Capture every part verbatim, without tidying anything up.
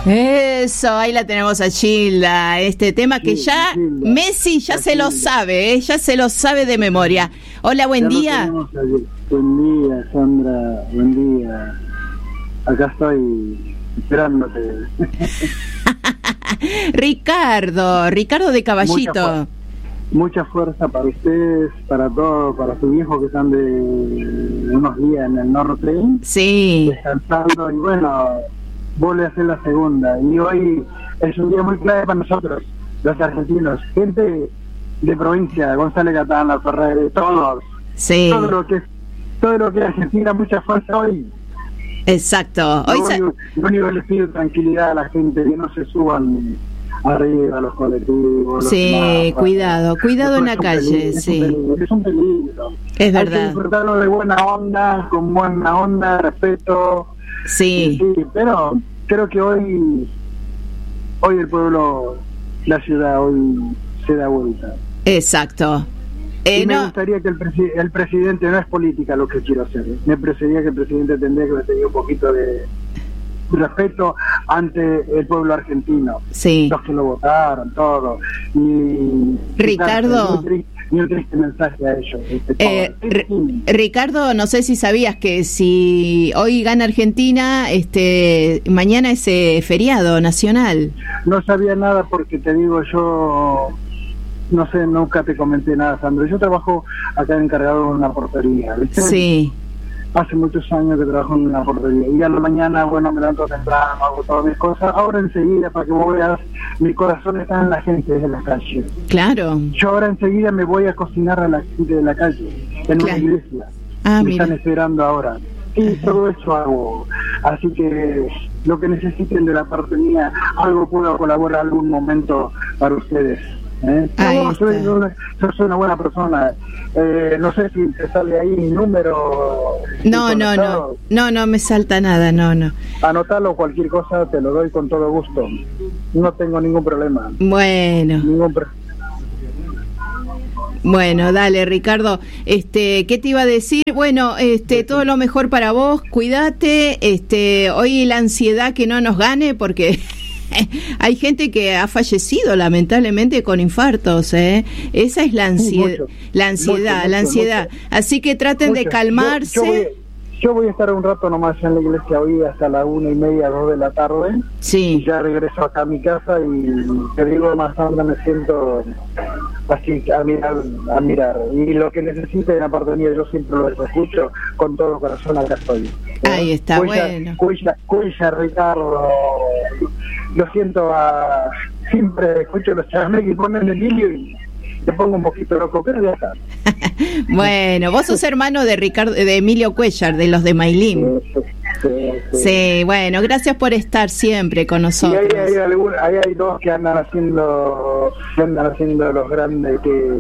Eso, ahí la tenemos a Gilda, este tema que Sí, ya Gilda. Messi ya La se lo Gilda. sabe, ¿eh? Ya se lo sabe de memoria. Hola, buen Ya lo día. tenemos allí. Buen día, Sandra, buen día. Acá estoy esperándote. Ricardo, Ricardo de Caballito. Mucha, fu- mucha fuerza para ustedes, para todos, para tu viejo que están de unos días en el norte, Sí, descansando, y bueno, vuelve a ser la segunda. Y hoy es un día muy clave para nosotros, los argentinos, gente de provincia, González Catán, Ferrer, todos, sí, todo lo que es, todo lo que es Argentina, mucha fuerza hoy. exacto. Hoy Lo sa- único, lo único que les pido tranquilidad a la gente, que no se suban arriba a los colectivos. los Sí, semáforos. cuidado, cuidado en la Es un calle, peligro, sí. Es un peligro, es un peligro. Es Hay que verdad. disfrutarlo de buena onda, con buena onda, respeto. Sí, Sí, pero creo que hoy, hoy el pueblo, la ciudad, hoy se da vuelta. exacto. Eh, y me no, gustaría que el, presi- el presidente, no es política lo que quiero hacer, me parecería que el presidente tendría que tener un poquito de respeto ante el pueblo argentino, sí. los que lo votaron, todo. Y Ricardo. y un triste, y un triste mensaje a ellos. Este, Eh, todo. R- Ricardo, no sé si sabías que si hoy gana Argentina, este, mañana es eh, feriado nacional. No sabía nada porque te digo yo, no sé, nunca te comenté nada, Sandro. Yo trabajo acá encargado de una portería, ¿viste? Sí, Hace muchos años que trabajo en una portería. Y a la mañana, bueno, me levanto temprano, hago todas mis cosas. Ahora enseguida, para que vos veas, mi corazón está en la gente de la calle. claro. Yo ahora enseguida me voy a cocinar a la gente de la calle, en una Claro. iglesia. Ah, me mira. están esperando ahora. Y todo eso hago. Así que lo que necesiten de la parte mía, algo puedo colaborar algún momento para ustedes. ¿eh? Ahí No, soy, está. una, yo soy una buena persona. Eh, no sé si te sale ahí mi número. No, no, no, conectado. no, no me salta nada, no, no. Anotalo, cualquier cosa te lo doy con todo gusto. No tengo ningún problema. Bueno, Ningún problema. bueno, dale, Ricardo. Este, ¿qué te iba a decir? Bueno, este, todo lo mejor para vos, cuídate. Este, hoy la ansiedad que no nos gane porque hay gente que ha fallecido lamentablemente con infartos, ¿eh? Esa es la ansiedad, mucho, la ansiedad, mucho, la mucho, ansiedad. mucho. Así que traten de Mucho. calmarse. Yo, yo, voy, yo voy a estar un rato nomás en la iglesia hoy hasta la una y media, dos de la tarde. Sí. Y ya regreso acá a mi casa y te digo, más Sandra, me siento así a mirar, a mirar. Y lo que necesiten, aparte mía, yo siempre lo escucho con todo corazón, acá estoy. Ahí está, Cuya, bueno. Cuya, cuya, Ricardo, lo siento, a, siempre escucho los charmes que ponen el Emilio y te pongo un poquito loco, pero ya está. Bueno, vos sos hermano de Ricardo, de Emilio Cuellar, de los de Mailín. Sí, sí, sí. Sí, bueno, gracias por estar siempre con Y nosotros. ahí hay, algún- ahí hay dos que andan haciendo, que andan haciendo los grandes que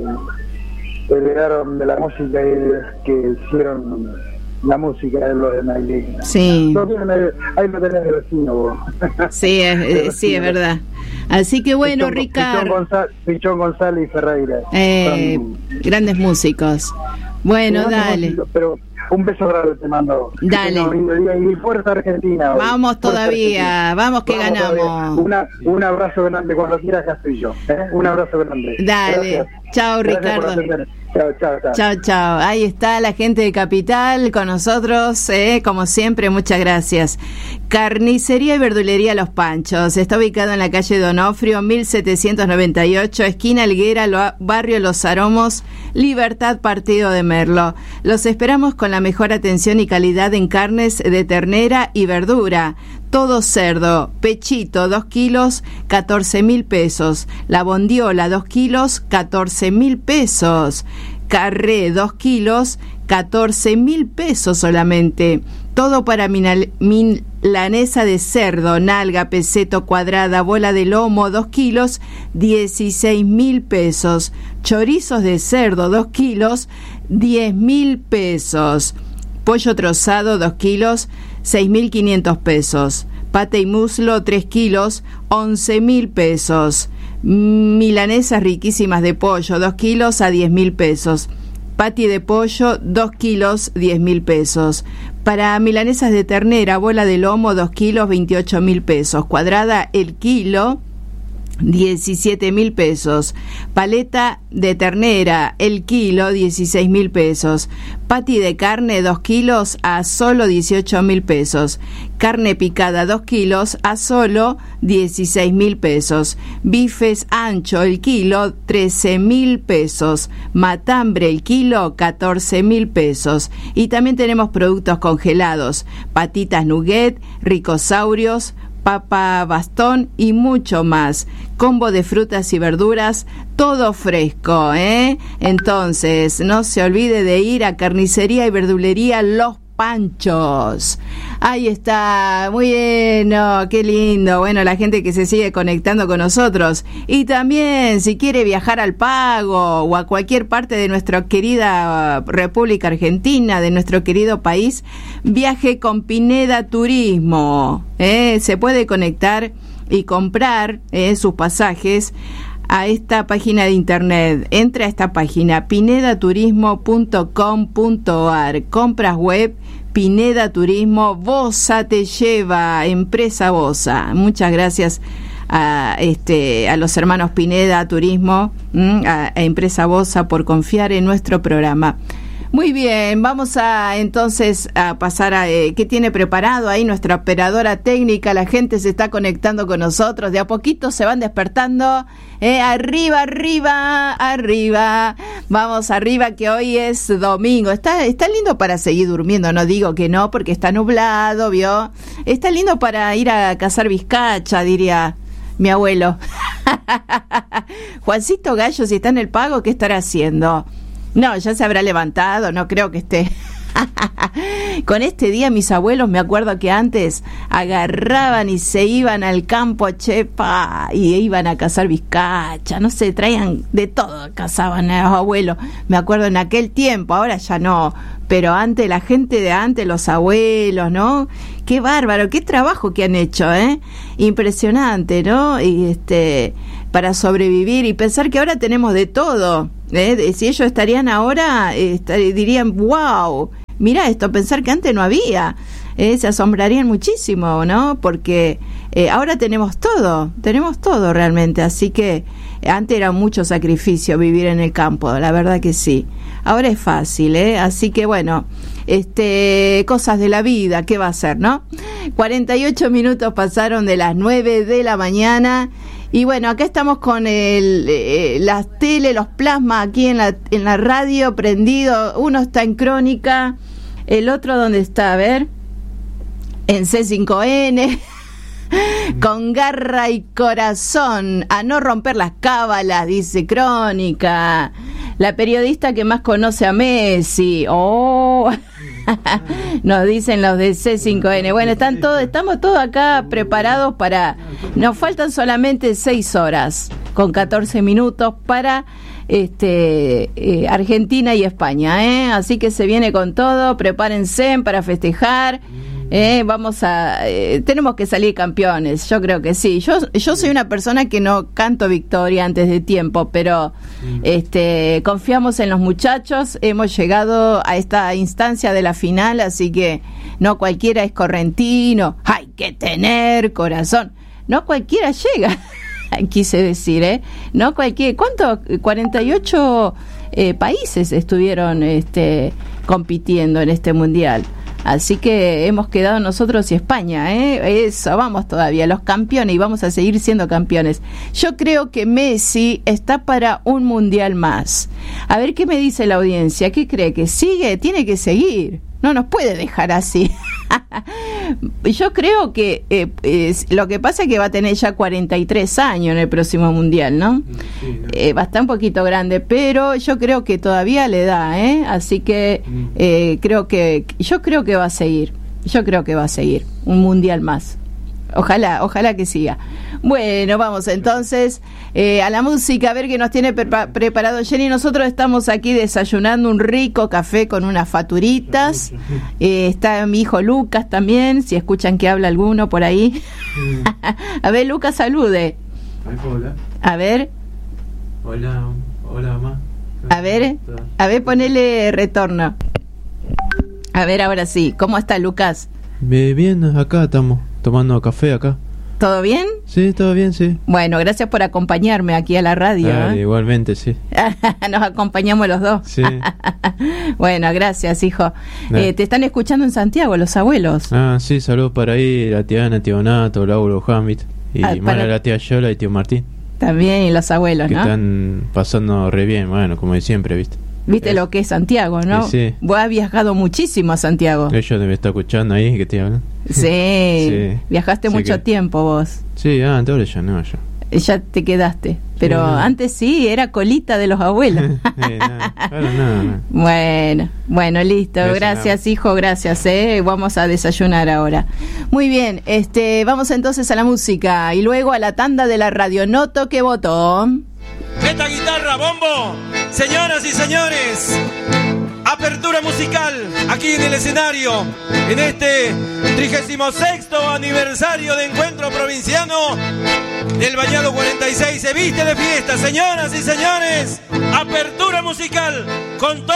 heredaron de la música y que hicieron la música de los de Nailín. Sí. Lo tienen ahí, ahí lo tenés de vecino vos. Sí, es, De eh, sí, es vecino. verdad. Así que bueno, Pichón- Pichón Ricardo, González, Pichón González y Ferreira. eh, Son- grandes músicos. Bueno, son dale. músicos, pero un beso grande te mando. Que Dale. tengas un lindo día y fuerza Argentina. hoy. Vamos Fuerza todavía, Argentina. vamos que Vamos ganamos. todavía. Una, un abrazo grande cuando quieras, acá estoy yo. ¿eh? Un abrazo grande. Dale. Gracias. Chao, Gracias por Ricardo. atender. Chao, chao, chao. Chao, chao. Ahí está la gente de Capital con nosotros, eh, como siempre, muchas gracias. Carnicería y verdulería Los Panchos. Está ubicado en la calle Donofrio, mil setecientos noventa y ocho, esquina Helguera, lo, barrio Los Aromos, Libertad, Partido de Merlo. Los esperamos con la mejor atención y calidad en carnes de ternera y verdura. Todo cerdo, pechito, dos kilos, catorce mil pesos. La bondiola, dos kilos, catorce mil pesos. Carré, dos kilos, catorce mil pesos solamente. Todo para minal, milanesa de cerdo, nalga, peseto, cuadrada, bola de lomo, dos kilos, dieciséis mil pesos. Chorizos de cerdo, dos kilos, diez mil pesos. Pollo trozado, dos kilos, seis mil quinientos pesos. Pate y muslo, tres kilos, once mil pesos. Milanesas riquísimas de pollo, dos kilos a diez mil pesos. Pati de pollo, dos kilos, diez mil pesos. Para milanesas de ternera, bola de lomo, dos kilos, veintiocho mil pesos. Cuadrada, el kilo, diecisiete mil pesos. Paleta de ternera, el kilo, dieciséis mil pesos. Patty de carne, dos kilos, a solo dieciocho mil pesos. Carne picada, dos kilos, a solo dieciséis mil pesos. Bifes ancho, el kilo, trece mil pesos. Matambre, el kilo, catorce mil pesos. Y también tenemos productos congelados, patitas nugget, ricosaurios, papa bastón y mucho más. Combo de frutas y verduras, todo fresco, ¿eh? Entonces, no se olvide de ir a Carnicería y Verdulería Los Panchos. Ahí está, muy bueno, qué lindo. Bueno, la gente que se sigue conectando con nosotros. Y también, si quiere viajar al Pago o a cualquier parte de nuestra querida República Argentina, de nuestro querido país, viaje con Pineda Turismo. ¿eh? Se puede conectar y comprar eh, sus pasajes a esta página de internet. Entra a esta página, pineda turismo punto com punto ar. Compras web, Pineda Turismo. Bosa te lleva, empresa Bosa. Muchas gracias a este a los hermanos Pineda Turismo, a, a empresa Bosa, por confiar en nuestro programa. Muy bien, vamos a entonces a pasar a eh, qué tiene preparado ahí nuestra operadora técnica. La gente se está conectando con nosotros, de a poquito se van despertando. Eh, arriba, arriba, arriba. Vamos arriba, que hoy es domingo. Está, está lindo para seguir durmiendo, no digo que no, porque está nublado, ¿vio? Está lindo para ir a cazar vizcacha, diría mi abuelo. Juancito Gallo, si está en el Pago, ¿qué estará haciendo? No, ya se habrá levantado, no creo que esté. Con este día mis abuelos, me acuerdo que antes agarraban y se iban al campo, chepa, y iban a cazar vizcacha, no sé, traían de todo, cazaban a los abuelos. Me acuerdo en aquel tiempo, ahora ya no, pero antes, la gente de antes, los abuelos, ¿no? Qué bárbaro, qué trabajo que han hecho, ¿eh? Impresionante, ¿no? Y este, para sobrevivir y pensar que ahora tenemos de todo, ¿eh? Si ellos estarían ahora, eh, dirían, wow, mira esto, pensar que antes no había, eh, se asombrarían muchísimo, ¿no? Porque eh, ahora tenemos todo, tenemos todo realmente, así que antes era mucho sacrificio vivir en el campo, la verdad que sí. Ahora es fácil, ¿eh? Así que bueno, este, cosas de la vida, ¿qué va a ser, no? cuarenta y ocho minutos pasaron de las nueve de la mañana. Y bueno, acá estamos con el, eh, las tele, los plasmas aquí en la, en la radio prendido. Uno está en Crónica, el otro ¿dónde está? A ver, en C cinco N, con garra y corazón, a no romper las cábalas, dice Crónica. La periodista que más conoce a Messi. Oh, nos dicen los de C cinco N. Bueno, están todos, estamos todos acá preparados para. Nos faltan solamente seis horas con catorce minutos para este eh, Argentina y España, ¿eh? Así que se viene con todo. Prepárense para festejar. Eh, vamos a eh, tenemos que salir campeones, yo creo que sí. Yo yo soy una persona que no canto victoria antes de tiempo, pero este confiamos en los muchachos. Hemos llegado a esta instancia de la final, así que no cualquiera es correntino. Hay que tener corazón. No cualquiera llega. Quise decir, ¿eh? No cualquiera. ¿Cuánto? cuarenta y ocho eh, países estuvieron este compitiendo en este mundial. Así que hemos quedado nosotros y España, ¿eh? Eso, vamos todavía, los campeones, y vamos a seguir siendo campeones. Yo creo que Messi está para un mundial más. A ver qué me dice la audiencia. ¿Qué cree? ¿Que sigue? Tiene que seguir. No nos puede dejar así. Yo creo que eh, es, lo que pasa es que va a tener ya cuarenta y tres años en el próximo mundial, ¿no? Sí, ¿no? Eh, va a estar un poquito grande, pero yo creo que todavía le da, ¿eh? Así que eh, creo que yo creo que va a seguir. Yo creo que va a seguir un mundial más. Ojalá, ojalá que siga. Bueno, vamos entonces eh, a la música, a ver qué nos tiene pre- preparado Jenny. Nosotros estamos aquí desayunando un rico café con unas faturitas. Eh, está mi hijo Lucas también, si escuchan que habla alguno por ahí. A ver, Lucas, salude. Hola. A ver. Hola, hola mamá. A ver, a ver, ponele retorno. A ver, ahora sí. ¿Cómo está, Lucas? Bien, acá estamos tomando café acá. ¿Todo bien? Sí, todo bien, sí. Bueno, gracias por acompañarme aquí a la radio. Dale, ¿eh? Igualmente, sí. Nos acompañamos los dos. Sí. Bueno, gracias, hijo. Eh, te están escuchando en Santiago, los abuelos. Ah, sí, saludos para ahí, la tía Ana, tío Nato, Lauro, Hamid, y Ah, para para- la tía Yola y tío Martín, También, y los abuelos, que ¿no? están pasando re bien, bueno, como de siempre, ¿viste? Viste Es- lo que es Santiago, ¿no? Sí, sí. Vos has viajado muchísimo a Santiago. Ellos deben estar escuchando ahí, que te hablan. Sí, Sí. viajaste Sí mucho que- tiempo vos. Sí, ah, ahora ya no, ya. Ya te quedaste. Pero Sí. antes sí, era colita de los abuelos. Eh, nada, ahora nada, nada. Bueno, bueno, listo. Eso Gracias, nada. hijo, gracias. ¿eh? Vamos a desayunar ahora. Muy bien, este, vamos entonces a la música y luego a la tanda de la radio. No toque botón. Meta guitarra, bombo. Señoras y señores, apertura musical aquí en el escenario, en este trigésimo sexto aniversario de Encuentro Provinciano del Bañado cuarenta y seis. Se viste de fiesta, señoras y señores. Apertura musical con todo.